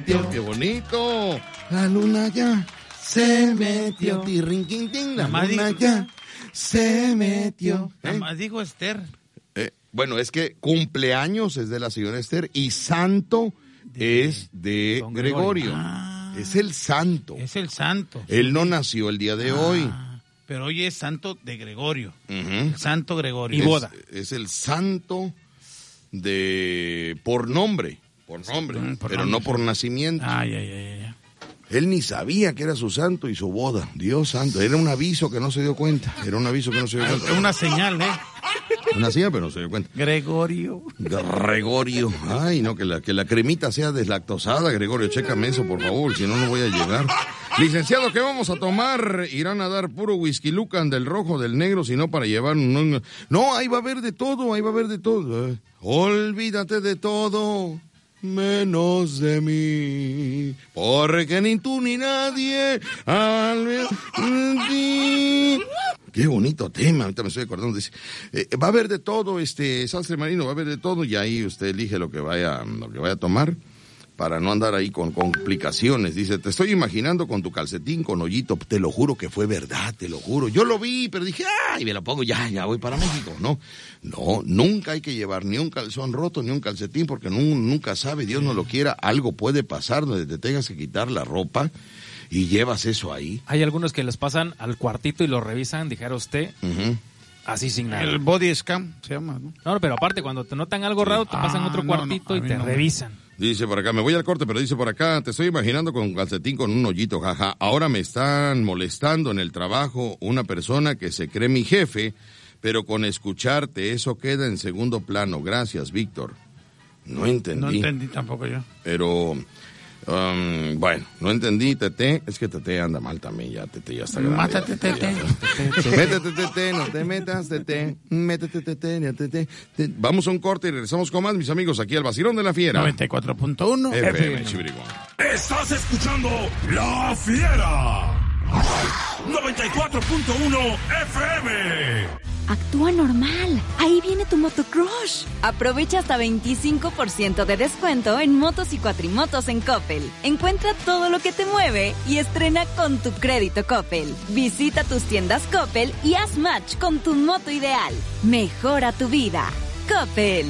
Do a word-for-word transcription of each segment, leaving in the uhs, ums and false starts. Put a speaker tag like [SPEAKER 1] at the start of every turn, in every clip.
[SPEAKER 1] metió. ¡Qué bonito! La luna ya se metió. Tirrinquintín, la
[SPEAKER 2] Mamá
[SPEAKER 1] luna
[SPEAKER 2] dijo,
[SPEAKER 1] ya se metió.
[SPEAKER 2] Nada
[SPEAKER 1] ¿Eh?
[SPEAKER 2] más dijo Esther.
[SPEAKER 1] Eh, bueno, es que cumpleaños es de la señora Esther y santo de, es de Gregorio. Gregorio. Ah, es el santo.
[SPEAKER 2] Es el santo.
[SPEAKER 1] Él sí. no nació el día de ah, hoy.
[SPEAKER 2] Pero hoy es santo de Gregorio.
[SPEAKER 1] Uh-huh.
[SPEAKER 2] Santo Gregorio.
[SPEAKER 1] Y boda. Es, es el santo de por nombre. Por nombre. Sí, por pero nombre, no por sí. nacimiento.
[SPEAKER 2] Ay, ay, ay, ay.
[SPEAKER 1] Él ni sabía que era su santo y su boda. Dios santo. Era un aviso que no se dio cuenta. Era un aviso que no se dio cuenta.
[SPEAKER 2] Era una señal, ¿eh?
[SPEAKER 1] Una señal, pero no se dio cuenta.
[SPEAKER 2] Gregorio.
[SPEAKER 1] Gregorio. Ay, no, que la, que la cremita sea deslactosada, Gregorio. Chécame eso, por favor, si no, no voy a llegar. Licenciado, ¿qué vamos a tomar? ¿Irán a dar puro whisky lucan del rojo, del negro, sino para llevar un... No, ahí va a haber de todo, ahí va a haber de todo. Olvídate de todo, menos de mí, porque ni tú ni nadie... Qué bonito tema, ahorita me estoy acordando. Dice, eh, va a haber de todo, este, Sastre Marino, va a haber de todo, y ahí usted elige lo que vaya, lo que vaya a tomar, para no andar ahí con complicaciones. Dice, te estoy imaginando con tu calcetín con hoyito, te lo juro que fue verdad, te lo juro. Yo lo vi, pero dije, ay, me lo pongo, ya, ya voy para México. No, no, nunca hay que llevar ni un calzón roto, ni un calcetín, porque no, nunca sabe, Dios no lo quiera, algo puede pasar donde te tengas que quitar la ropa y llevas eso ahí.
[SPEAKER 3] Hay algunos que les pasan al cuartito y lo revisan, dijera usted, uh-huh. así sin nada.
[SPEAKER 2] El body scan se llama, ¿no?
[SPEAKER 3] No, pero aparte, cuando te notan algo raro, te ah, pasan otro no, cuartito no, y te no. revisan.
[SPEAKER 1] Dice por acá, me voy al corte, pero dice por acá, te estoy imaginando con un calcetín con un hoyito, jaja. Ahora me están molestando en el trabajo una persona que se cree mi jefe, pero con escucharte eso queda en segundo plano. Gracias, Víctor. No entendí.
[SPEAKER 2] No entendí tampoco yo.
[SPEAKER 1] Pero, um, bueno, no entendí, Tete. Es que Tete anda mal también, ya Tete ya está grande.
[SPEAKER 2] Mátate, Tete.
[SPEAKER 1] Métete, Tete, no te metas, Tete. Métete, Tete, no te, te. Vamos a un corte y regresamos con más, mis amigos, aquí al Vacilón de la Fiera.
[SPEAKER 2] noventa y cuatro punto uno
[SPEAKER 1] F M, Chibrigón.
[SPEAKER 4] Estás escuchando La Fiera. noventa y cuatro punto uno F M.
[SPEAKER 5] Actúa normal. Ahí viene tu motocrush. Aprovecha hasta veinticinco por ciento de descuento en motos y cuatrimotos en Coppel. Encuentra todo lo que te mueve y estrena con tu crédito Coppel. Visita tus tiendas Coppel y haz match con tu moto ideal. Mejora tu vida. Coppel.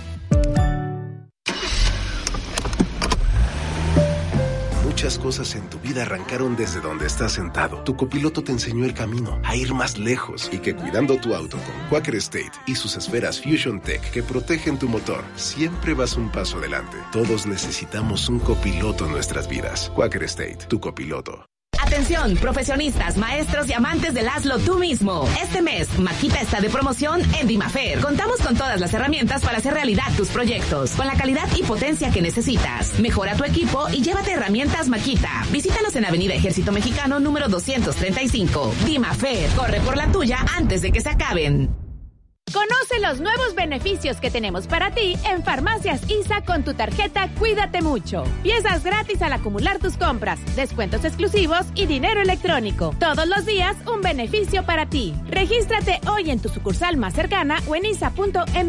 [SPEAKER 6] Muchas cosas en tu vida arrancaron desde donde estás sentado. Tu copiloto te enseñó el camino a ir más lejos y que cuidando tu auto con Quaker State y sus esferas Fusion Tech que protegen tu motor, siempre vas un paso adelante. Todos necesitamos un copiloto en nuestras vidas. Quaker State, tu copiloto.
[SPEAKER 7] Atención, profesionistas, maestros y amantes del hazlo tú mismo. Este mes, Maquita está de promoción en Dimafer. Contamos con todas las herramientas para hacer realidad tus proyectos, con la calidad y potencia que necesitas. Mejora tu equipo y llévate herramientas Maquita. Visítanos en Avenida Ejército Mexicano, número doscientos treinta y cinco. Dimafer, corre por la tuya antes de que se acaben.
[SPEAKER 8] Conoce los nuevos beneficios que tenemos para ti en Farmacias I S A con tu tarjeta Cuídate Mucho. Piezas gratis al acumular tus compras, descuentos exclusivos y dinero electrónico. Todos los días un beneficio para ti. Regístrate hoy en tu sucursal más cercana o en isa punto m x.